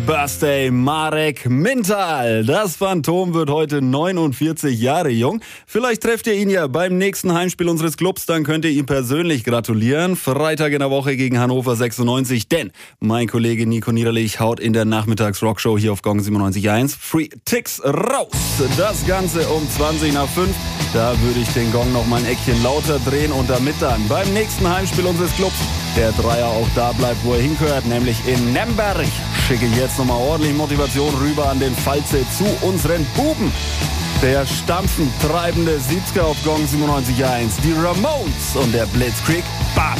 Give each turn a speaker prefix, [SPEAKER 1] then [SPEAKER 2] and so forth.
[SPEAKER 1] Birthday Marek Mintal. Das Phantom wird heute 49 Jahre jung. Vielleicht trefft ihr ihn ja beim nächsten Heimspiel unseres Clubs, dann könnt ihr ihm persönlich gratulieren. Freitag in der Woche gegen Hannover 96, denn mein Kollege Nico Niederlich haut in der Nachmittags-Rockshow hier auf Gong 97.1 Free Ticks raus. Das Ganze um 20 nach 5. Da würde ich den Gong noch mal ein Eckchen lauter drehen und damit dann beim nächsten Heimspiel unseres Clubs der Dreier auch da bleibt, wo er hingehört, nämlich in Nemberg. Schicke ich jetzt nochmal ordentlich Motivation rüber an den Falze zu unseren Buben. Der stampfend treibende 70er auf Gong 97.1, die Ramones und der Blitzkrieg Bart.